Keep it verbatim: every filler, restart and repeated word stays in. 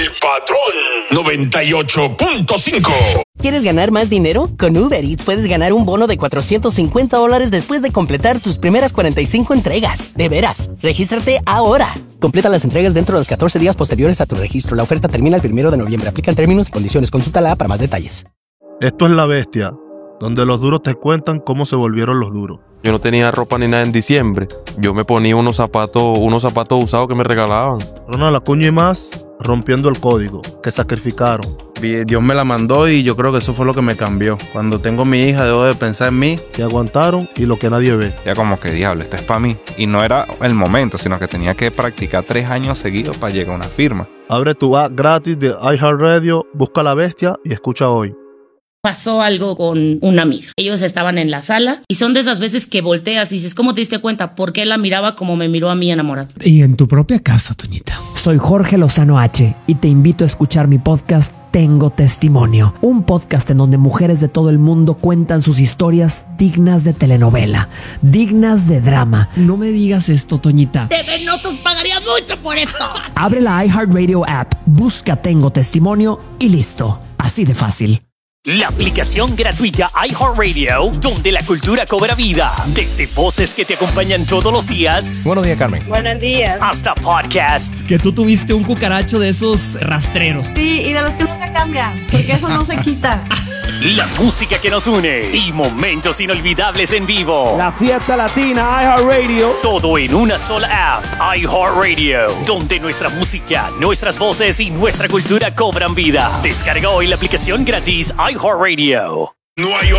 El Patrón noventa y ocho punto cinco. ¿Quieres ganar más dinero? Con Uber Eats puedes ganar un bono de cuatrocientos cincuenta dólares después de completar tus primeras cuarenta y cinco entregas. De veras, regístrate ahora. Completa las entregas dentro de los catorce días posteriores a tu registro. La oferta termina el primero de noviembre. Aplican términos y condiciones. Consúltala para más detalles. Esto es La Bestia, donde los duros te cuentan cómo se volvieron los duros. Yo no tenía ropa ni nada en diciembre. Yo me ponía unos zapatos, unos zapatos usados que me regalaban. Ronald Acuña y más rompiendo el código, que sacrificaron. Dios me la mandó y yo creo que eso fue lo que me cambió. Cuando tengo mi hija debo de pensar en mí. Que aguantaron y lo que nadie ve. Ya como que diablo, esto es para mí. Y no era el momento, sino que tenía que practicar tres años seguidos para llegar a una firma. Abre tu app gratis de iHeartRadio, busca La Bestia y escucha hoy. Pasó algo con una amiga. Ellos estaban en la sala y son de esas veces que volteas y dices, ¿cómo te diste cuenta? ¿Por qué la miraba como me miró a mí enamorado? Y en tu propia casa, Toñita. Soy Jorge Lozano H y te invito a escuchar mi podcast Tengo Testimonio, un podcast en donde mujeres de todo el mundo cuentan sus historias dignas de telenovela, dignas de drama. No me digas esto, Toñita. T V Notas pagaría mucho por esto. Abre la iHeartRadio app, busca Tengo Testimonio y listo. Así de fácil. La aplicación gratuita iHeartRadio, donde la cultura cobra vida. Desde voces que te acompañan todos los días. Buenos días, Carmen. Buenos días. Hasta podcast. Que tú tuviste un cucaracho de esos rastreros. Sí, y de los que nunca cambian, porque eso no se quita. La música que nos une y momentos inolvidables en vivo. La fiesta latina iHeartRadio. Todo en una sola app, iHeartRadio, donde nuestra música, nuestras voces y nuestra cultura cobran vida. Descarga hoy la aplicación gratis iHeartRadio. No hay